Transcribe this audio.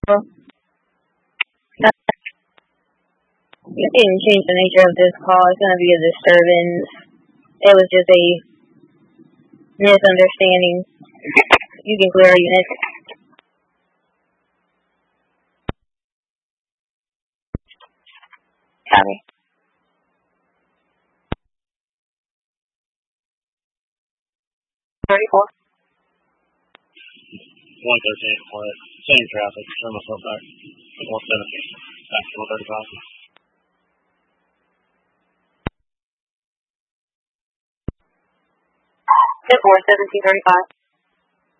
You didn't change the nature of this call. It's going to be a disturbance. It was just a misunderstanding. You can clear our unit. Copy. 34. 113, quiet. Same traffic. Turn myself back. 117. Back to 135. Good 4, 1735.